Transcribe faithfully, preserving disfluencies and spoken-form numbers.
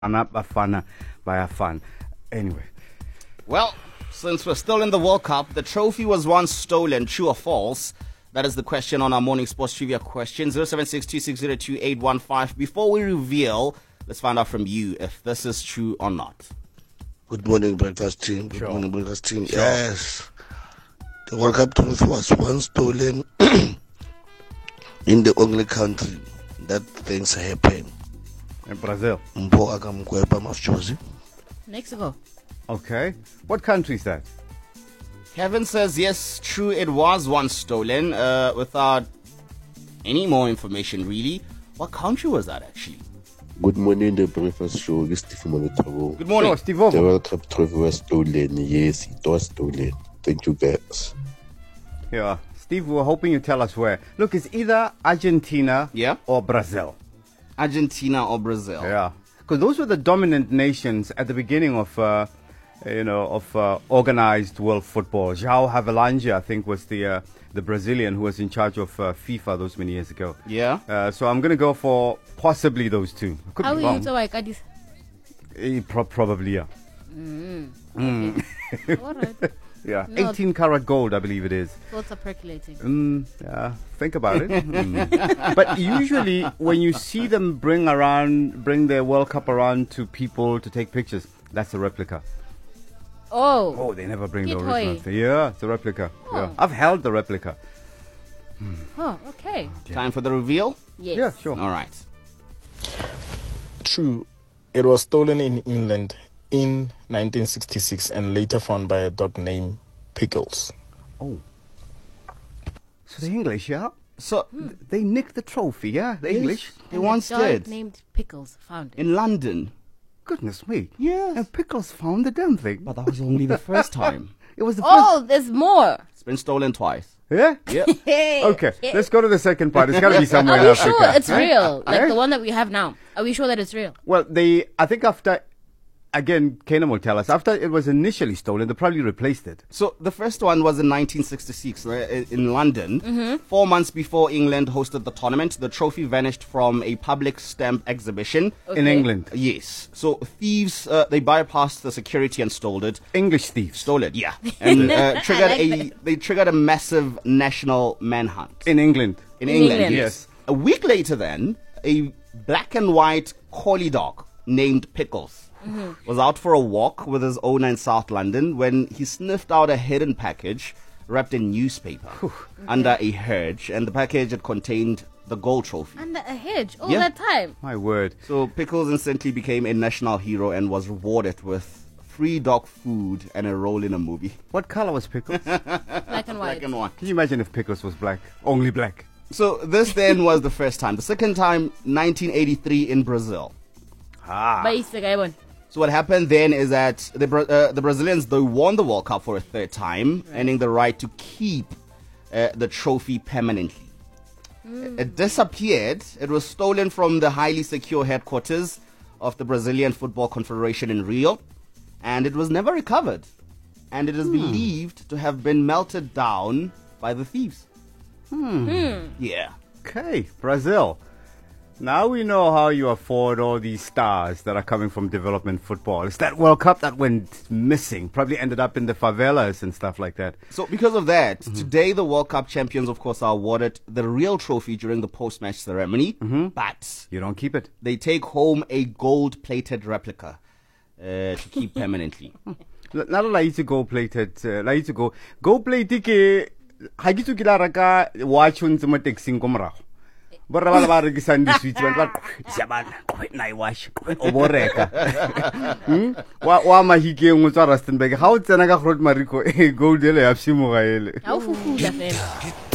Bafana Bayafan. Anyway. Well, since we're still in the World Cup, the trophy was once stolen, true or false? That is the question on our morning sports trivia question. zero seven six two six zero two eight one five. Before we reveal, let's find out from you if this is true or not. Good morning, breakfast team. Good Sure. morning, breakfast team. Sure. Yes. The World Cup trophy was once stolen in the only country that things happen. In Brazil. Mpo akamkwepa mafjozi. Mexico. Okay. What country is that? Kevin says, yes, true, it was once stolen, uh, without any more information, really. What country was that, actually? Good morning, the breakfast show. This is Steve Monotaro. Good morning. Sure, Steve The Ovo. World Cup trophy was stolen. Yes, it was stolen. Thank you, guys. Yeah. Steve, we were hoping you tell us where. Look, it's either Argentina Yeah. or Brazil. Argentina or Brazil? Yeah. Because those were the dominant nations at the beginning of, uh, you know, of uh, organized world football. João Havelange, I think, was the uh, the Brazilian who was in charge of uh, FIFA those many years ago. Yeah. Uh, so I'm going to go for possibly those two. I could How be are you wrong. so like I just Eh, pro- probably, yeah. all right. Yeah. No. eighteen karat gold, I believe it is. Thoughts are percolating. Mm, yeah, think about it. Mm. But usually, when you see them bring around, bring their World Cup around to people to take pictures, that's a replica. Oh, Oh, they never bring the Kid original. toy. thing. Yeah, it's a replica. Yeah. Oh. I've held the replica. oh, okay. Time for the reveal? Yes. Yeah, sure. All right. True. It was stolen in England in nineteen sixty-six and later found by a dog named Pickles. Oh. So the English, yeah? So, They nicked the trophy, yeah? The English? they And once the dog did. named Pickles found it. In London. Goodness me. Yes. And Pickles found the damn thing. But that was only the first time. It was the first. Oh, there's more. It's been stolen twice. Yeah? Yeah. Hey. Okay, let's go to the second part. It's got to be somewhere Are in we Africa. sure it's Huh? real? Like Huh? the one that we have now. Are we sure that it's real? Well, they, I think after, again, Kanan will tell us, after it was initially stolen, they probably replaced it. So the first one was in nineteen sixty-six uh, in London. Four months before England hosted the tournament, the trophy vanished from a public stamp exhibition. In Okay. England. Yes. So thieves, uh, they bypassed the security and stole it. English thieves. Stole it, yeah. And uh, triggered like a, that. they triggered a massive national manhunt. In England. In, In England, England. yes. A week later then, a black and white collie dog named Pickles was out for a walk with his owner in South London when he sniffed out a hidden package wrapped in newspaper under a hedge, and the package had contained the gold trophy. Under a hedge all Yeah. that time. My word. So Pickles instantly became a national hero and was rewarded with free dog food and a role in a movie. What color was Pickles? Can Black and white. Black and white. you imagine if Pickles was black? Only black. So this then was the first time. The second time, nineteen eighty-three in Brazil. Ah. Basic, I won. So what happened then is that the Bra- uh, the Brazilians, they won the World Cup for a third time, earning the right to keep uh, the trophy permanently. It disappeared. It was stolen from the highly secure headquarters of the Brazilian Football Confederation in Rio, and it was never recovered. And it is believed to have been melted down by the thieves. Yeah. Okay, Brazil. Now we know how you afford all these stars that are coming from development football. It's that World Cup that went missing. Probably ended up in the favelas and stuff like that. So because of that, today the World Cup champions, of course, are awarded the real trophy during the post-match ceremony. But You don't keep it. they take home a gold-plated replica uh, to keep permanently. L- Not like it's a gold plated. Uh, like it's a go gold plated ke. Ha ke tsuki la raka watch on tsema taxing ko morago. Borra ba ba rekisang di sweets ba ba shabana na I watch o boreka. Hm? Wa wa mahikeng o tswa Rustenburg. Ha o tsena ka Groot Mariko gold ele ya psimo ga ele. How fufula fela.